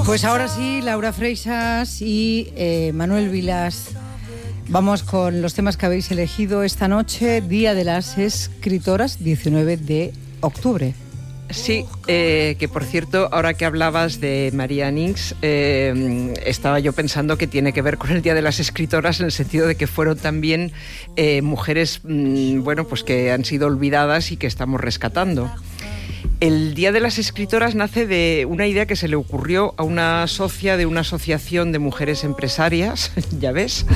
Pues ahora sí, Laura Freixas y Manuel Vilas. Vamos con los temas que habéis elegido esta noche, Día de las Escritoras, 19 de octubre. Sí, que por cierto, ahora que hablabas de María Nix, estaba yo pensando que tiene que ver con el Día de las Escritoras en el sentido de que fueron también mujeres, bueno, pues que han sido olvidadas y que estamos rescatando. El Día de las Escritoras nace de una idea que se le ocurrió a una socia de una asociación de mujeres empresarias, ya ves,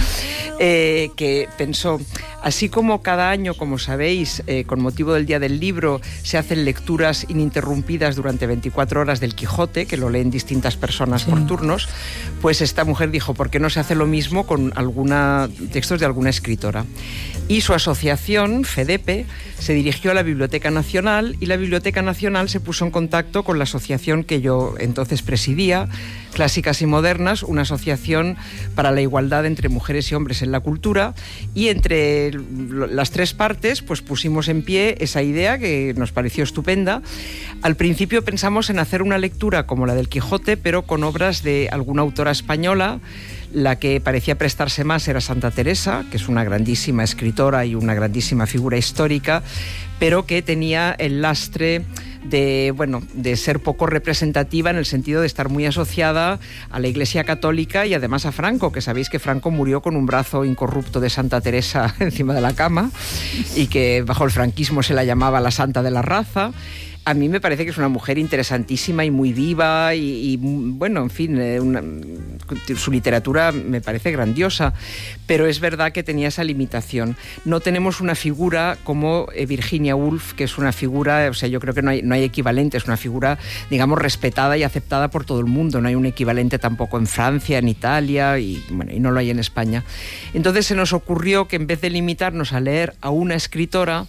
que pensó, así como cada año, como sabéis, con motivo del Día del Libro, se hacen lecturas ininterrumpidas durante 24 horas del Quijote, que lo leen distintas personas por turnos, pues esta mujer dijo, ¿por qué no se hace lo mismo con textos de alguna escritora? Y su asociación, FEDEPE, se dirigió a la Biblioteca Nacional y la Biblioteca Nacional se puso en contacto con la asociación que yo entonces presidía, Clásicas y Modernas, una asociación para la igualdad entre mujeres y hombres en la cultura, y entre las tres partes pues pusimos en pie esa idea que nos pareció estupenda. Al principio pensamos en hacer una lectura como la del Quijote, pero con obras de alguna autora española. La que parecía prestarse más era Santa Teresa, que es una grandísima escritora y una grandísima figura histórica, pero que tenía el lastre de ser poco representativa en el sentido de estar muy asociada a la Iglesia Católica y además a Franco, que sabéis que Franco murió con un brazo incorrupto de Santa Teresa encima de la cama y que bajo el franquismo se la llamaba la Santa de la Raza. A mí me parece que es una mujer interesantísima y muy viva y bueno, en fin, su literatura me parece grandiosa, pero es verdad que tenía esa limitación. No tenemos una figura como Virginia Woolf, que es una figura, o sea, yo creo que no hay equivalente, es una figura, digamos, respetada y aceptada por todo el mundo. No hay un equivalente tampoco en Francia, en Italia y no lo hay en España. Entonces se nos ocurrió que en vez de limitarnos a leer a una escritora,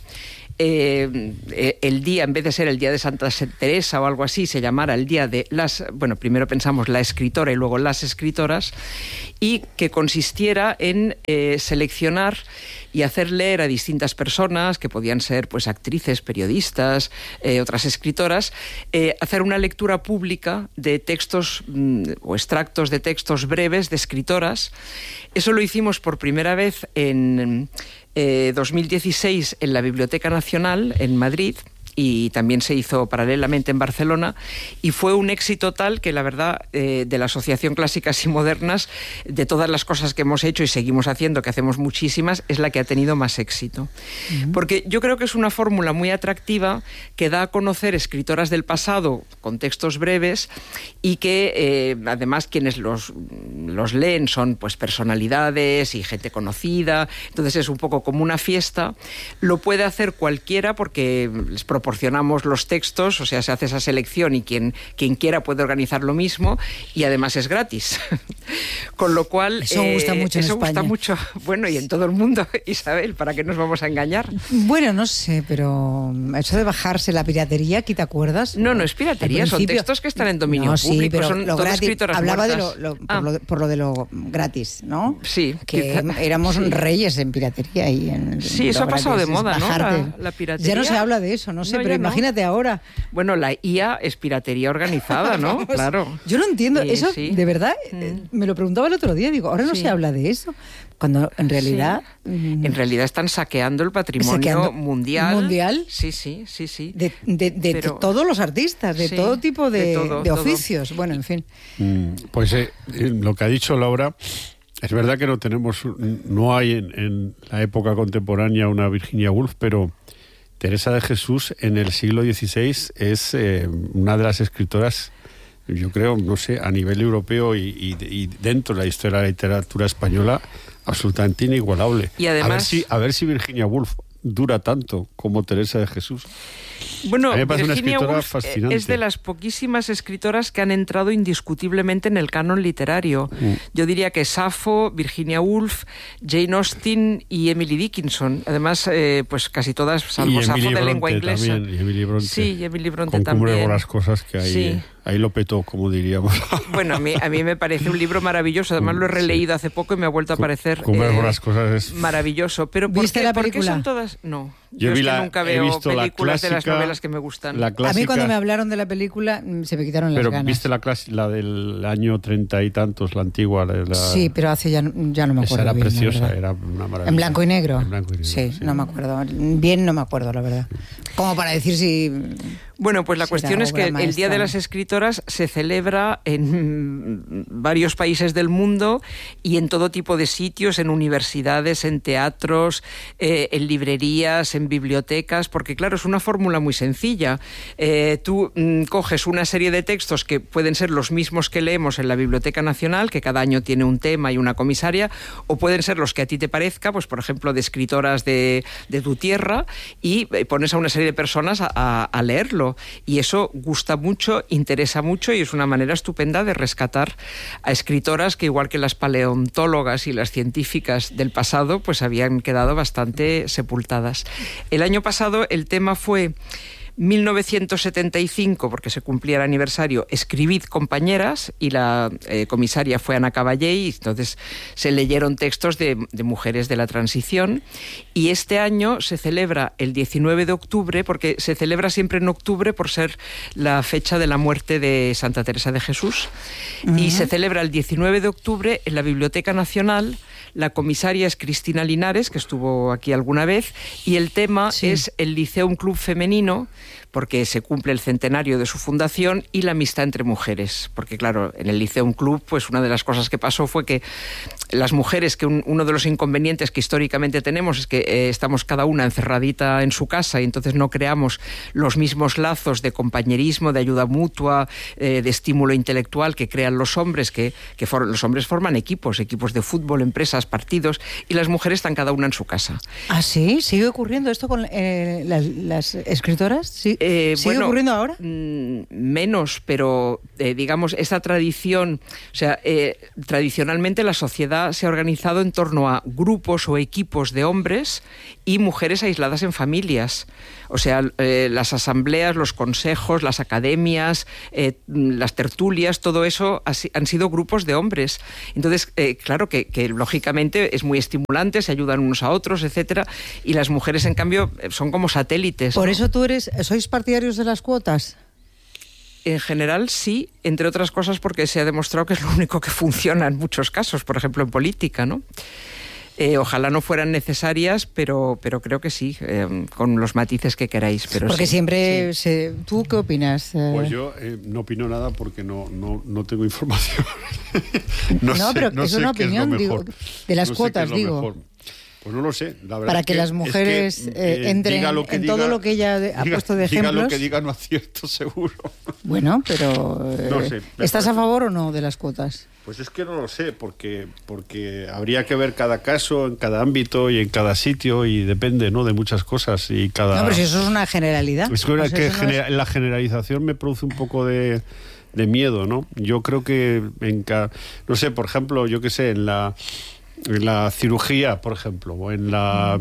el día, en vez de ser el día de Santa Teresa o algo así, se llamara el día de primero pensamos la escritora y luego las escritoras, y que consistiera en seleccionar y hacer leer a distintas personas, que podían ser pues actrices, periodistas, otras escritoras, hacer una lectura pública de textos o extractos de textos breves de escritoras. Eso lo hicimos por primera vez en 2016 en la Biblioteca Nacional en Madrid, y también se hizo paralelamente en Barcelona, y fue un éxito tal que la verdad de la Asociación Clásicas y Modernas, de todas las cosas que hemos hecho y seguimos haciendo, que hacemos muchísimas, es la que ha tenido más éxito. Porque yo creo que es una fórmula muy atractiva que da a conocer escritoras del pasado con textos breves y que además quienes los leen son pues personalidades y gente conocida, entonces es un poco como una fiesta. Lo puede hacer cualquiera porque les proporcionamos los textos, o sea, se hace esa selección y quien quiera puede organizar lo mismo, y además es gratis. Con lo cual... Eso gusta mucho en España. Gusta mucho, bueno, y en todo el mundo, Isabel, ¿para qué nos vamos a engañar? Bueno, no sé, pero eso de bajarse la piratería, ¿qué te acuerdas? No es piratería, son textos que están en dominio público, pero son lo todas gratis, escritoras hablaba muertas. por lo de lo gratis, ¿no? Sí. Que éramos reyes en piratería. Sí, eso ha pasado de moda, ¿no? La piratería. Ya no se habla de eso, no sé, pero imagínate ahora. Bueno, la IA es piratería organizada, ¿no? Claro. Yo no entiendo, eso sí. De verdad, me lo preguntaba el otro día, digo, ahora no se habla de eso, cuando en realidad... En realidad están saqueando el patrimonio mundial. ¿Mundial? Sí. De todos los artistas, de todo tipo de oficios, todo. Bueno, en fin. Pues lo que ha dicho Laura... Es verdad que no hay en la época contemporánea una Virginia Woolf, pero Teresa de Jesús en el siglo XVI es una de las escritoras, yo creo, no sé, a nivel europeo y dentro de la historia de la literatura española, absolutamente inigualable. Y además, a ver si Virginia Woolf dura tanto como Teresa de Jesús. Bueno, Virginia Woolf es de las poquísimas escritoras que han entrado indiscutiblemente en el canon literario. Yo diría que Safo, Virginia Woolf, Jane Austen y Emily Dickinson. Además, pues casi todas, salvo Safo de lengua inglesa. También, y Emily Bronte. Sí, y Emily Bronte con también. Con las cosas que hay. Sí. Ahí lo petó, como diríamos. Bueno, a mí me parece un libro maravilloso. Además lo he releído hace poco y me ha vuelto a parecer maravilloso. Pero ¿viste la película? ¿Por qué son todas? No. Yo nunca veo películas de las novelas que me gustan. La clásica, a mí cuando me hablaron de la película se me quitaron las ganas. ¿Viste la del año 30 y tantos, la antigua? Sí, pero hace ya no me acuerdo. Esa era bien, preciosa, era una maravilla. ¿En blanco y negro? En blanco y negro, sí, no me acuerdo. Bien no me acuerdo, la verdad. Como para decir si... Bueno, pues la cuestión es que el Día de las Escritoras se celebra en varios países del mundo y en todo tipo de sitios, en universidades, en teatros, en librerías, en bibliotecas, porque claro, es una fórmula muy sencilla. Tú coges una serie de textos que pueden ser los mismos que leemos en la Biblioteca Nacional, que cada año tiene un tema y una comisaria, o pueden ser los que a ti te parezca, pues por ejemplo de escritoras de tu tierra, y pones a una serie de personas a leerlo. Y eso gusta mucho, interesa mucho y es una manera estupenda de rescatar a escritoras que, igual que las paleontólogas y las científicas del pasado, pues habían quedado bastante sepultadas. El año pasado el tema fue 1975, porque se cumplía el aniversario, Escribid, compañeras, y la comisaria fue Ana Caballé, y entonces se leyeron textos de mujeres de la transición. Y este año se celebra el 19 de octubre, porque se celebra siempre en octubre por ser la fecha de la muerte de Santa Teresa de Jesús, y se celebra el 19 de octubre en la Biblioteca Nacional. La comisaria es Cristina Linares, que estuvo aquí alguna vez, y el tema es el Liceum Club Femenino, porque se cumple el centenario de su fundación, y la amistad entre mujeres. Porque claro, en el Liceum Club, pues una de las cosas que pasó fue que las mujeres, que uno de los inconvenientes que históricamente tenemos es que estamos cada una encerradita en su casa y entonces no creamos los mismos lazos de compañerismo, de ayuda mutua, de estímulo intelectual que crean los hombres, los hombres forman equipos de fútbol, empresas, partidos, y las mujeres están cada una en su casa. ¿Ah, sí? ¿Sigue ocurriendo esto con las escritoras? ¿Sí? ¿Sigue ocurriendo ahora? Menos, pero digamos, esta tradición, o sea, tradicionalmente la sociedad se ha organizado en torno a grupos o equipos de hombres y mujeres aisladas en familias. O sea, las asambleas, los consejos, las academias, las tertulias, todo eso han sido grupos de hombres. Entonces, claro que lógicamente es muy estimulante, se ayudan unos a otros, etcétera, y las mujeres, en cambio, son como satélites. Por eso ¿sois partidarios de las cuotas? En general sí, entre otras cosas porque se ha demostrado que es lo único que funciona en muchos casos, por ejemplo en política, ¿no? Ojalá no fueran necesarias, pero creo que sí, con los matices que queráis. Pero porque sí, siempre sí. ¿Tú qué opinas? Pues yo no opino nada porque no tengo información. no sé, pero es una opinión, digo, de las cuotas, digo. Mejor. Pues no lo sé, la verdad. Para que las mujeres entren en todo lo que ella ha puesto de ejemplos. Diga lo que diga, no acierto, seguro. Bueno, pero no sé, ¿estás a favor o no de las cuotas? Pues es que no lo sé, porque habría que ver cada caso, en cada ámbito y en cada sitio, y depende, ¿no?, de muchas cosas. Y cada... No, pero si eso es una generalidad. Es que la generalización me produce un poco de miedo, ¿no? Yo creo que no sé, por ejemplo, yo qué sé, en la cirugía, por ejemplo, o en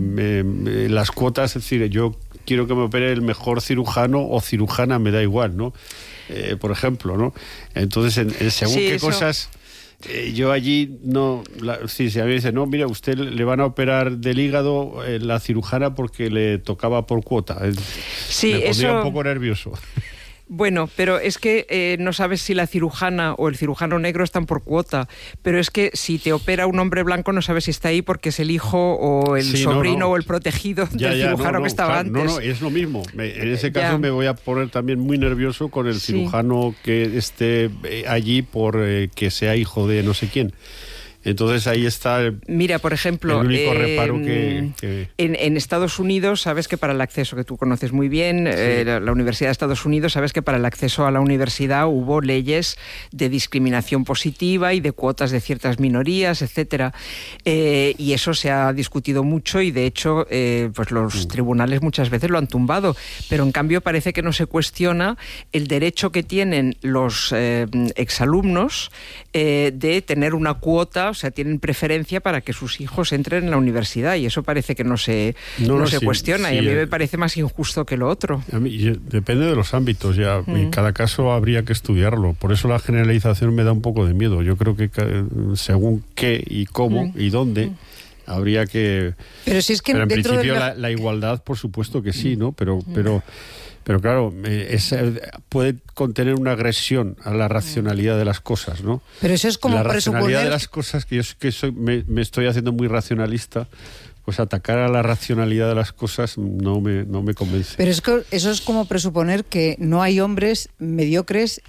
las cuotas, es decir, yo quiero que me opere el mejor cirujano o cirujana, me da igual, ¿no? Por ejemplo, ¿no? Entonces, según qué cosas, yo allí no... si a mí me dice, no, mira, usted le van a operar del hígado la cirujana porque le tocaba por cuota. Sí, me pondría un poco nervioso. Bueno, pero es que no sabes si la cirujana o el cirujano negro están por cuota, pero es que si te opera un hombre blanco no sabes si está ahí porque es el hijo o el sobrino o el protegido del cirujano que estaba antes. No, es lo mismo. En ese caso me voy a poner también muy nervioso con el cirujano que esté allí por que sea hijo de no sé quién. Entonces ahí está mira, por ejemplo, el único reparo que... En Estados Unidos, sabes que para el acceso, que tú conoces muy bien, la Universidad de Estados Unidos, sabes que para el acceso a la universidad hubo leyes de discriminación positiva y de cuotas de ciertas minorías, etcétera, y eso se ha discutido mucho y de hecho pues los tribunales muchas veces lo han tumbado, pero en cambio parece que no se cuestiona el derecho que tienen los exalumnos de tener una cuota o sea, tienen preferencia para que sus hijos entren en la universidad, y eso parece que no se cuestiona, y a mí me parece más injusto que lo otro. Depende de los ámbitos, ya en cada caso habría que estudiarlo, por eso la generalización me da un poco de miedo. Yo creo que según qué y cómo y dónde habría que... Pero si es que en dentro principio de la igualdad, por supuesto que sí, ¿no? Pero claro, puede contener una agresión a la racionalidad de las cosas, ¿no? Pero eso es como la presuponer... racionalidad de las cosas, que yo me estoy haciendo muy racionalista, pues atacar a la racionalidad de las cosas no me convence. Pero es que eso es como presuponer que no hay hombres mediocres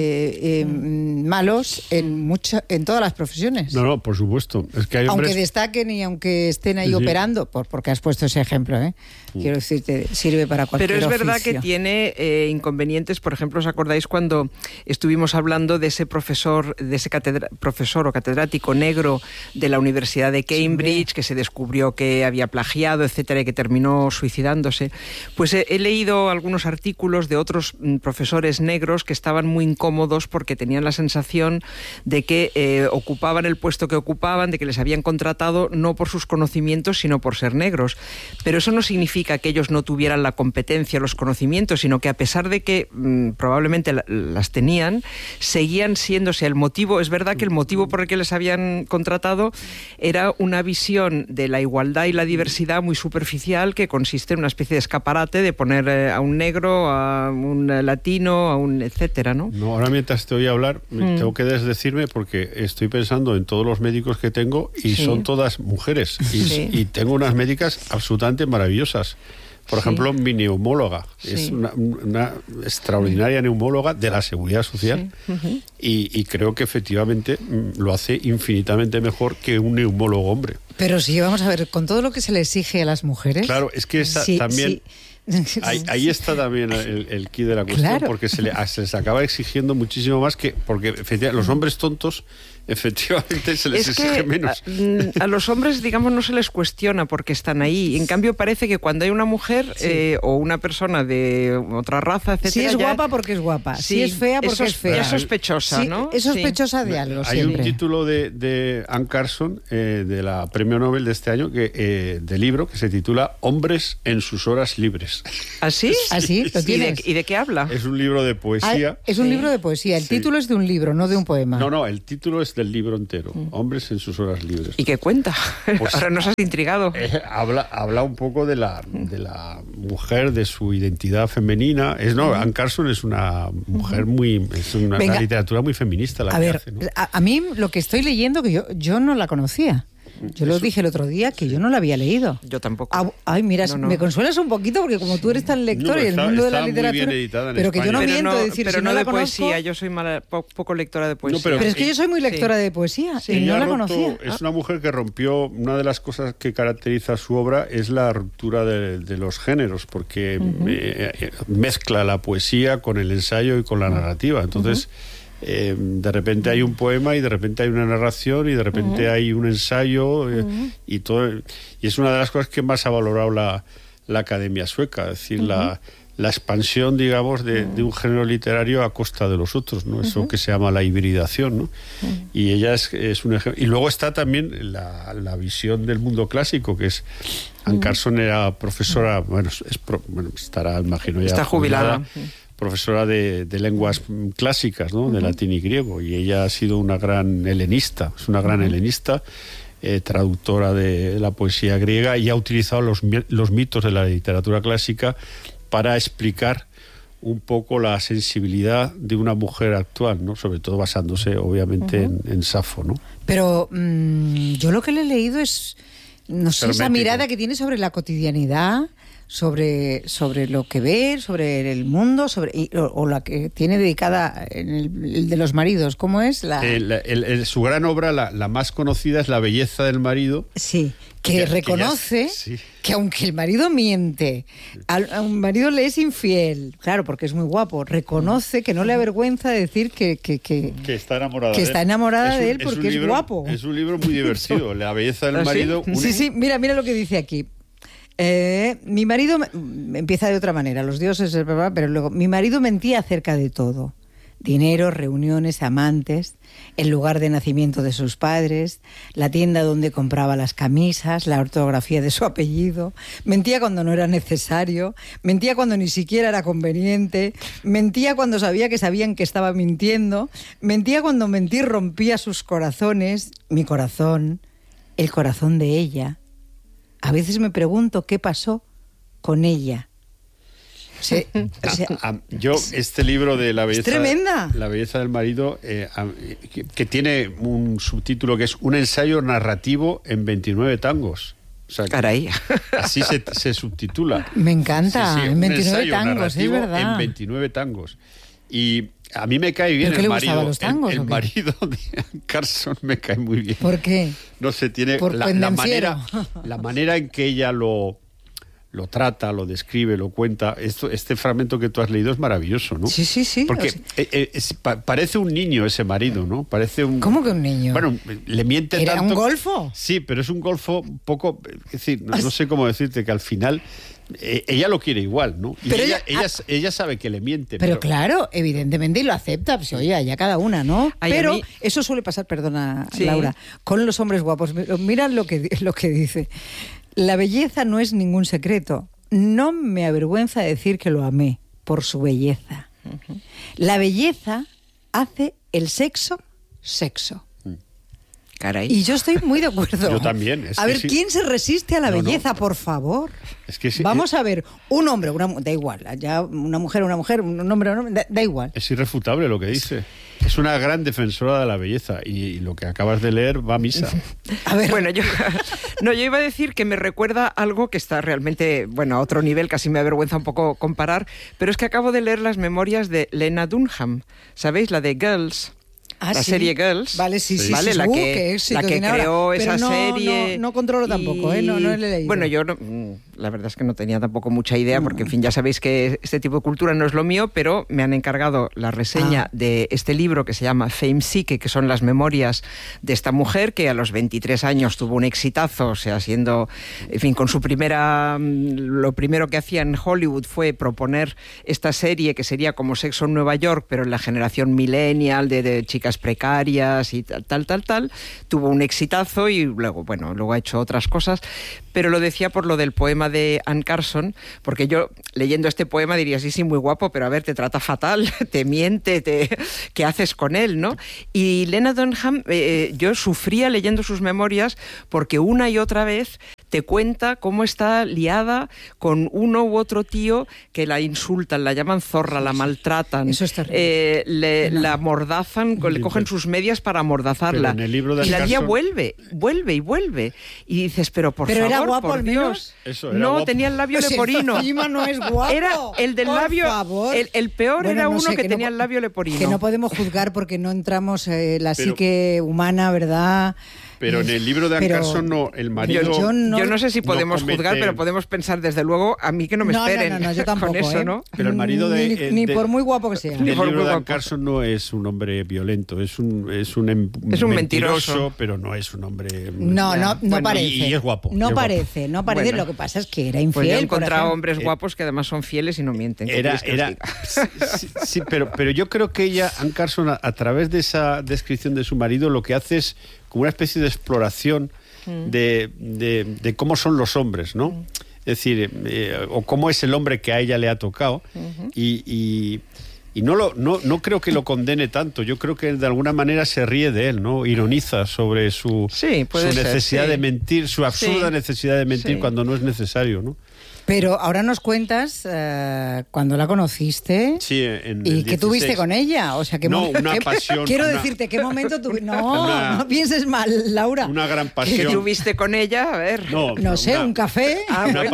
malos en todas las profesiones. No, por supuesto. Es que hay hombres... Aunque destaquen y aunque estén ahí operando, porque has puesto ese ejemplo, ¿eh? Quiero decirte, sirve para cualquier Pero es verdad oficio. que tiene inconvenientes. Por ejemplo, ¿os acordáis cuando estuvimos hablando de ese profesor o catedrático negro de la Universidad de Cambridge, que se descubrió que había plagiado, etcétera, y que terminó suicidándose? Pues he leído algunos artículos de otros profesores negros que estaban muy incómodos porque tenían la sensación de que ocupaban el puesto que ocupaban, de que les habían contratado no por sus conocimientos, sino por ser negros. Pero eso no significa que ellos no tuvieran la competencia o los conocimientos, sino que a pesar de que probablemente las tenían, seguían siendo, o sea, el motivo, es verdad que el motivo por el que les habían contratado era una visión de la igualdad y la diversidad muy superficial, que consiste en una especie de escaparate de poner a un negro, a un latino, a un etcétera, ¿no? No, ahora mientras te oí hablar, tengo que desdecirme porque estoy pensando en todos los médicos que tengo y son todas mujeres. Y tengo unas médicas absolutamente maravillosas. Por ejemplo, mi neumóloga es una extraordinaria neumóloga de la Seguridad Social y creo que efectivamente lo hace infinitamente mejor que un neumólogo hombre. Pero sí, vamos a ver, con todo lo que se le exige a las mujeres... Claro, es que también... Ahí está también el quid de la cuestión, porque se les acaba exigiendo muchísimo más porque efectivamente los hombres tontos efectivamente se les exige menos. A los hombres, digamos, no se les cuestiona porque están ahí. En cambio, parece que cuando hay una mujer o una persona de otra raza, etcétera, si es guapa porque es guapa, si es fea porque es fea. Es sospechosa, ¿no? Es sospechosa de algo. Hay siempre. un título de Anne Carson, de la Premio Nobel de este año, de libro que se titula Hombres en sus horas libres. ¿Ah, sí? ¿Ah, sí? ¿Lo tienes? ¿Y de qué habla? Es un libro de poesía. Es un libro de poesía. El título es de un libro, no de un poema. No, el título es del libro entero. Hombres en sus horas libres. ¿Y qué cuenta? Pues, ahora nos has intrigado. Habla un poco de la mujer, de su identidad femenina. Anne Carson es una mujer es una literatura muy feminista la que hace, ¿no? A mí lo que estoy leyendo, que yo no la conocía. Yo lo dije el otro día que yo no la había leído. Yo tampoco. Ay, mira, me consuelas un poquito porque como tú eres tan lector y el mundo de la literatura, muy bien editada en pero España. que yo no miento decir pero si no la de conozco, poesía. Yo soy poco lectora de poesía. pero es que yo soy muy lectora de poesía y no la conocía. Es una mujer que rompió. Una de las cosas que caracteriza su obra es la ruptura de los géneros, porque mezcla la poesía con el ensayo y con la narrativa. Entonces de repente hay un poema y de repente hay una narración y de repente hay un ensayo y todo, y es una de las cosas que más ha valorado la Academia Sueca, es decir, la expansión, digamos, de un género literario a costa de los otros, ¿no? Eso que se llama la hibridación, ¿no? Y ella es un ejemplo. Y luego está también la visión del mundo clásico, que es Anne Carson era profesora, estará, imagino, ya está jubilada. Profesora de lenguas clásicas, ¿no? De latín y griego, y ella ha sido una gran helenista, traductora de la poesía griega, y ha utilizado los mitos de la literatura clásica para explicar un poco la sensibilidad de una mujer actual, ¿no? Sobre todo basándose, obviamente, en Safo, ¿no? Pero yo lo que le he leído es, no sé, esa mirada que tiene sobre la cotidianidad, sobre lo que ve, sobre el mundo, o la que tiene dedicada en el de los maridos. ¿Cómo es? Su gran obra, la más conocida, es La belleza del marido. Sí, que reconoce que aunque el marido miente, a un marido le es infiel, claro, porque es muy guapo, reconoce que no le avergüenza decir que está enamorada de él porque es guapo. Es un libro muy divertido, La belleza del marido. Sí, mira lo que dice aquí. Mi marido empieza de otra manera, los dioses, pero luego mi marido mentía acerca de todo. dinero, reuniones, amantes, el lugar de nacimiento de sus padres, la tienda donde compraba las camisas, la ortografía de su apellido. Mentía cuando no era necesario, mentía cuando ni siquiera era conveniente, mentía cuando sabía que sabían que estaba mintiendo, mentía cuando mentir rompía sus corazones, mi corazón, el corazón de ella. A veces me pregunto qué pasó con ella. Sí, yo este libro de la belleza, es tremenda. La belleza del marido, que tiene un subtítulo que es un ensayo narrativo en 29 tangos. O sea, caray. Así se subtitula. Me encanta, sí, en 29 tangos, es verdad. En 29 tangos. Y a mí me cae bien el marido. Los tangos, el marido de Anne Carson me cae muy bien. ¿Por qué? No sé, tiene la manera en que ella lo trata, lo describe, lo cuenta. Este fragmento que tú has leído es maravilloso, ¿no? Sí. Porque parece un niño ese marido, ¿no? Parece un... ¿Cómo que un niño? Bueno, le miente tanto... ¿Era un golfo? Sí, pero es un golfo un poco... Es decir, no sé cómo decirte, que al final ella lo quiere igual, ¿no? Y pero ella sabe que le miente. Pero claro, evidentemente, y lo acepta, pues oye, ya cada una, ¿no? Ay, pero eso suele pasar, perdona, sí, Laura, con los hombres guapos. Mira lo que dice... La belleza no es ningún secreto. No me avergüenza decir que lo amé por su belleza. Uh-huh. La belleza hace el sexo, sexo. Caray. Y yo estoy muy de acuerdo. Yo también. A ver, ¿quién se resiste a la belleza, por favor? Es que sí, vamos a ver, un hombre, da igual, ya una mujer, un hombre, da igual. Es irrefutable lo que dice. Es una gran defensora de la belleza y lo que acabas de leer va a misa. A ver. Bueno, yo iba a decir que me recuerda algo que está realmente, a otro nivel, casi me avergüenza un poco comparar, pero es que acabo de leer las memorias de Lena Dunham, ¿sabéis? La de Girls. La serie Girls. Vale, sí. ¿Vale? La que creó esa serie. No controlo tampoco, no he leído. Bueno, yo la verdad es que no tenía tampoco mucha idea, porque en fin, ya sabéis que este tipo de cultura no es lo mío, pero me han encargado la reseña de este libro que se llama Fame Psyche, que son las memorias de esta mujer que a los 23 años tuvo un exitazo, o sea, siendo, en fin, con su lo primero que hacía en Hollywood fue proponer esta serie que sería como Sexo en Nueva York, pero en la generación millennial de chicas precarias y tal, tuvo un exitazo y luego ha hecho otras cosas, pero lo decía por lo del poema de Anne Carson, porque yo leyendo este poema diría, sí, muy guapo, pero a ver, te trata fatal, te miente, ¿qué haces con él, no? Y Lena Dunham, yo sufría leyendo sus memorias porque una y otra vez te cuenta cómo está liada con uno u otro tío que la insultan, la llaman zorra, la maltratan. Eso es terrible. La amordazan, le cogen sus medias para amordazarla. En el libro de y la Carson... tía vuelve. Y dices, pero por favor, era guapo, por Dios. Eso, era no, guapo. Tenía el labio leporino. Encima no es guapo. Era el del labio. Favor. El peor era uno que tenía el labio leporino. Que no podemos juzgar porque no entramos la psique humana, ¿verdad? Pero en el libro de Anne Carson no, el marido... Yo no sé si podemos juzgar, pero podemos pensar, desde luego, a mí que no me esperen. No, yo tampoco, con eso, ¿no? Pero el marido ni por muy guapo que sea. El libro de Anne Carson no es un hombre violento, es un mentiroso, pero no es un hombre... No parece. Y es guapo. No parece. Bueno, lo que pasa es que era infiel. Pues yo he encontrado hombres guapos que además son fieles y no mienten. Sí, pero yo creo que ella, Anne Carson, a través de esa descripción de su marido, lo que hace es como una especie de exploración de cómo son los hombres, ¿no? Es decir, o cómo es el hombre que a ella le ha tocado. Y no creo que lo condene tanto. Yo creo que de alguna manera se ríe de él, ¿no? Ironiza sobre su necesidad de mentir, su absurda necesidad de mentir cuando no es necesario, ¿no? Pero ahora nos cuentas cuando la conociste y qué tuviste con ella. O sea, una pasión. Quiero decirte, ¿qué momento tuviste? No pienses mal, Laura. Una gran pasión. ¿Qué tuviste con ella? A ver. No sé, un café.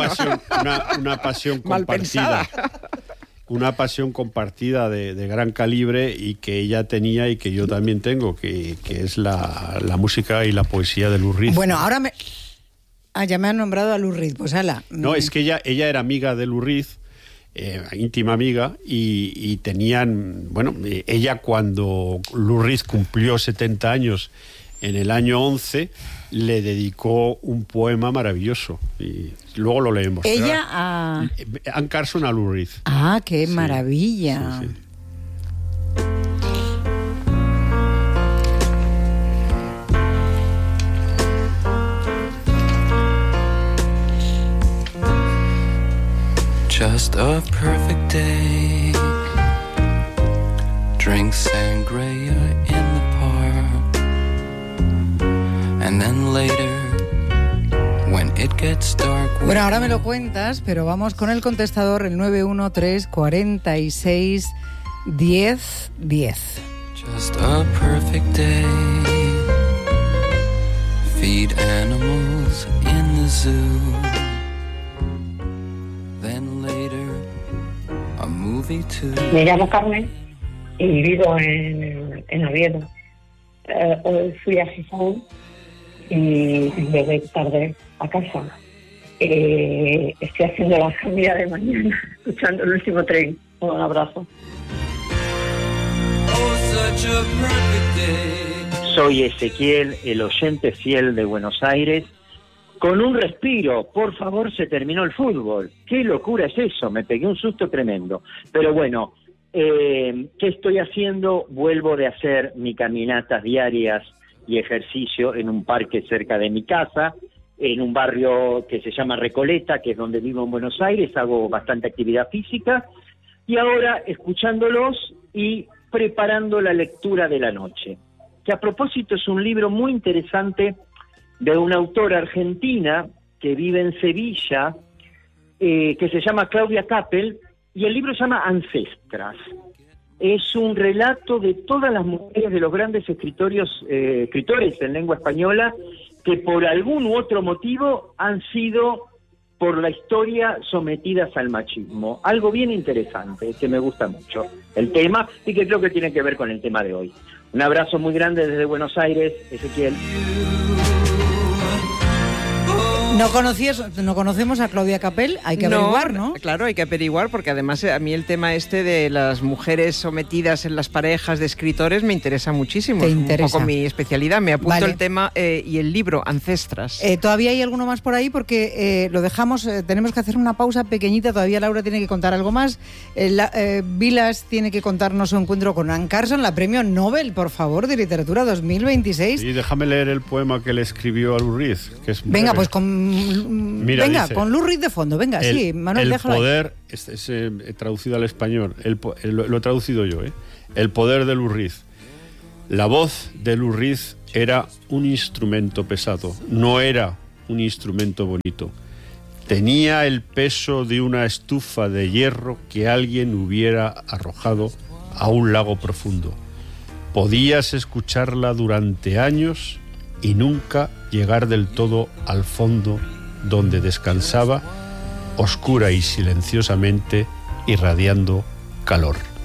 Una pasión compartida. Una pasión compartida de gran calibre y que ella tenía y que yo también tengo, que es la música y la poesía de Lou Reed. Bueno, ahora ya me han nombrado a Lou Reed, pues ala. No, es que ella era amiga de Lou Reed, íntima amiga, y tenían, ella cuando Lou Reed cumplió 70 años, en el año 11, le dedicó un poema maravilloso, y luego lo leemos. Ella a... Anne Carson a Lou Reed. Ah, qué maravilla. Sí. Just a perfect day. Drink sangria in the park. And then later, when it gets dark. Bueno, ahora me lo cuentas, pero vamos con el contestador, el 913 46 10 10. Just a perfect day. Feed animals in the zoo. Then later, a movie too. Me llamo Carmen y vivo en Oviedo. Hoy fui a Gijón y llegué tarde a casa. Estoy haciendo la comida de mañana, escuchando el último tren. Un abrazo. Soy Ezequiel, el oyente fiel de Buenos Aires. Con un respiro, por favor, se terminó el fútbol. ¡Qué locura es eso! Me pegué un susto tremendo. Pero bueno, ¿qué estoy haciendo? Vuelvo de hacer mis caminatas diarias y ejercicio en un parque cerca de mi casa, en un barrio que se llama Recoleta, que es donde vivo en Buenos Aires. Hago bastante actividad física. Y ahora, escuchándolos y preparando la lectura de la noche, que a propósito es un libro muy interesante de una autora argentina que vive en Sevilla, que se llama Claudia Capel, y el libro se llama Ancestras. Es un relato de todas las mujeres de los grandes escritores en lengua española que por algún u otro motivo han sido por la historia sometidas al machismo. Algo bien interesante, que me gusta mucho el tema y que creo que tiene que ver con el tema de hoy. Un abrazo muy grande desde Buenos Aires, Ezequiel. No conocemos a Claudia Capel, hay que averiguar, ¿no? Claro, hay que averiguar, porque además a mí el tema este de las mujeres sometidas en las parejas de escritores me interesa muchísimo. ¿Te es interesa? Un poco mi especialidad. Me apunto Vale. el tema y el libro, Ancestras. Todavía hay alguno más por ahí porque lo dejamos, tenemos que hacer una pausa pequeñita, todavía Laura tiene que contar algo más. Vilas tiene que contarnos su encuentro con Anne Carson, la premio Nobel, por favor, de literatura 2026. Y déjame leer el poema que le escribió a Lou Reed, que es Venga, breve. pues Mira, venga, dice, con Lou Reed de fondo, venga, sí, Manuel, el déjalo ahí. poder, traducido al español, lo he traducido yo, el poder de Lou Reed. La voz de Lou Reed era un instrumento pesado, no era un instrumento bonito. Tenía el peso de una estufa de hierro que alguien hubiera arrojado a un lago profundo. Podías escucharla durante años y nunca llegar del todo al fondo donde descansaba, oscura y silenciosamente, irradiando calor.